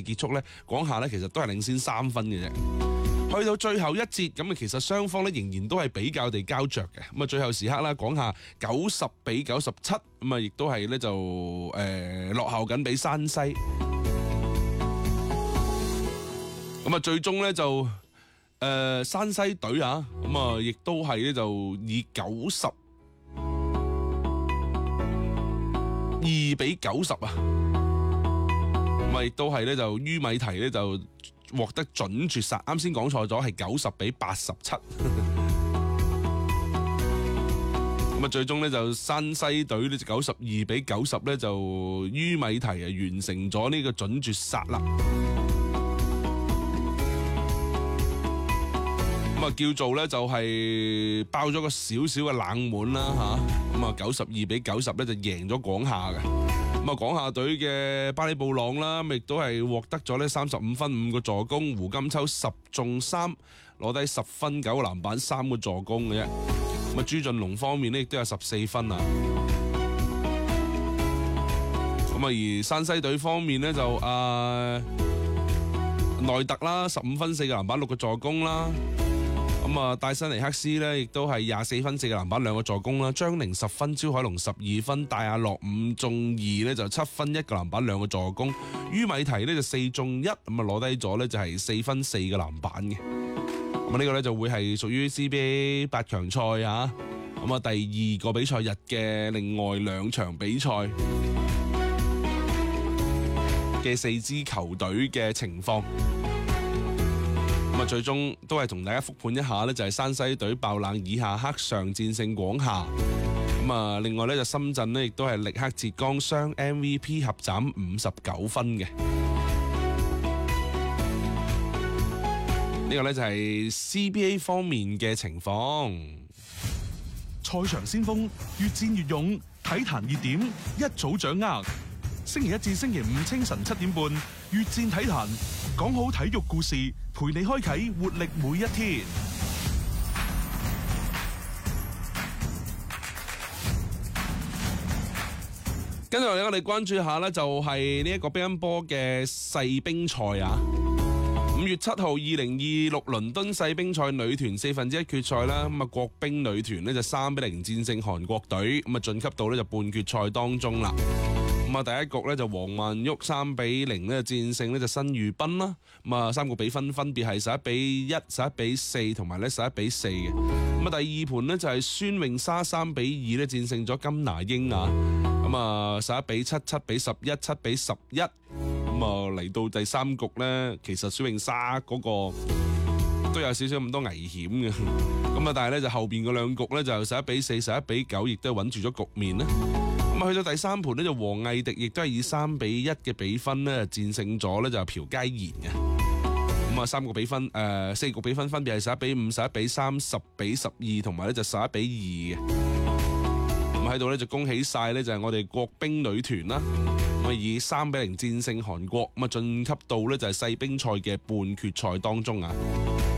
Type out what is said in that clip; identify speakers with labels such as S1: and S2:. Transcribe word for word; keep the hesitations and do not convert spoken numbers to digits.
S1: 結束咧，廣廈咧其實都係領先三分嘅啫。去到最後一節咁啊，其實雙方咧仍然都係比較地膠着嘅。咁啊，最後時刻啦，廣廈九十比九十七，咁啊，亦都係咧就誒、呃、落後緊俾山西。咁啊，最終咧就誒、呃、山西隊啊，咁啊，亦都係咧就以九十二比九十啊，咁啊，亦都係咧就于米提咧就獲得準絕殺，啱先講錯咗，係九十比八十七。咁啊，最終咧就山西隊呢九十二比九十咧就于米提啊完成咗呢個準絕殺啦。咁啊，叫做咧就係爆咗個少少嘅冷門啦吓。咁啊，九十二比九十咧就贏咗廣廈嘅。咁啊，廣廈隊嘅巴里布朗啦，亦都係獲得咗呢三十五分五個助攻，胡金秋十中三，攞低十分九個籃板三個助攻嘅啫。咁啊，朱俊龍方面呢，亦都有十四分啊。咁啊，而山西隊方面呢，就啊內特啦，十五分四個籃板六個助攻啦。咁啊，戴辛尼克斯咧，亦都係廿四分四個籃板兩個助攻啦。張寧十分，招海龍十二分，戴亞洛五中二咧就七分一個籃板兩個助攻。于米提咧就四中一，咁啊攞低咗咧就係四分四個籃板嘅。咁啊呢個咧就會係屬於 C B A 八強賽啊。咁啊第二個比賽日嘅另外兩場比賽嘅四支球隊嘅情況。咁啊，最終都係同大家復盤一下呢就係、是、山西隊爆冷以下克上戰勝廣廈。咁啊，另外呢，就深圳呢亦都係力克浙江雙 M V P 合斬五十九分嘅。呢、這個呢就係 C B A 方面嘅情況。
S2: 賽場先鋒越戰越勇，體壇熱點一早掌握。星期一至星期五清晨七點半，越戰體壇，講好體育故事，陪你開啟活力每一天。
S1: 跟住我哋關注一下呢就係呢一個乒乓波嘅世乒賽啊。五月七號，二零二六倫敦世乒賽女團四分之一決賽啦。咁啊，國乒女團呢就三比零戰勝韓國隊，咁啊晉級到呢就半決賽當中啦。咁啊，第一局咧就黃曼玉三比零咧戰勝呢就申裕斌啦。咁啊，三個比分分別係十一比一、十一比四同埋咧十一比四嘅。咁啊，第二盤呢就係孫穎莎三比二咧戰勝咗金拿英啊。咁啊，十一比七、七比十一、七比十一。咁啊，嚟到第三局咧，其實孫穎莎嗰個都有少少咁多危險嘅。咁啊，但係咧就後邊嗰兩局咧就十一比四、十一比九，亦都係穩住咗局面啦。咁啊，去到第三盤呢，就黃毅迪亦都係以三比一嘅比分呢戰勝咗呢就朴佳妍嘅。咁啊，三個比分誒、呃，四局比分分別係十一比五、十一比三、十比十二，同埋呢就十一比二嘅。咁喺度呢，就恭喜晒呢就係我哋國乒女團啦。咁啊，以三比零戰勝韓國，咁啊晉級到呢就係世乒賽嘅半決賽當中啊。